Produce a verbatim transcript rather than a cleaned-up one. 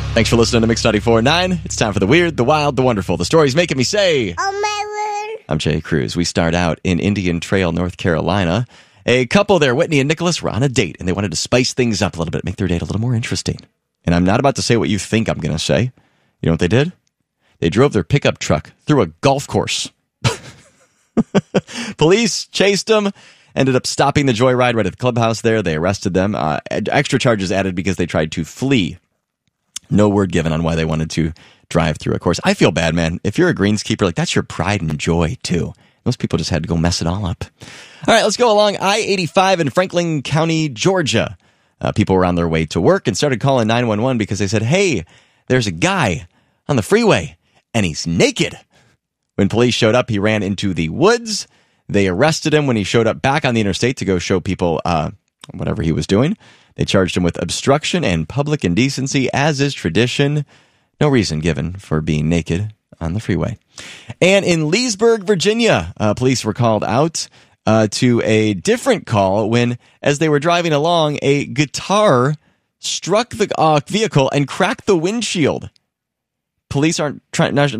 Thanks for listening to Mix ninety-four point nine. It's time for the weird, the wild, the wonderful. The stories making me say, oh my word. I'm Jay Cruz. We start out in Indian Trail, North Carolina. A couple there, Whitney and Nicholas, were on a date, and they wanted to spice things up a little bit, make their date a little more interesting. And I'm not about to say what you think I'm going to say. You know what they did? They drove their pickup truck through a golf course. Police chased them, ended up stopping the joyride right at the clubhouse there. They arrested them. Uh, extra charges added because they tried to flee. No word given on why they wanted to drive through a course. I feel bad, man. If you're a greenskeeper, like that's your pride and joy, too. Most people just had to go mess it all up. All right, let's go along I eighty-five in Franklin County, Georgia. Uh, people were on their way to work and started calling nine one one because they said, hey, there's a guy on the freeway, and he's naked. When police showed up, he ran into the woods. They arrested him when he showed up back on the interstate to go show people uh, whatever he was doing. They charged him with obstruction and public indecency, as is tradition. No reason given for being naked on the freeway. And in Leesburg, Virginia, uh, police were called out uh, to a different call when, as they were driving along, a guitar struck the uh, vehicle and cracked the windshield. Police aren't trying.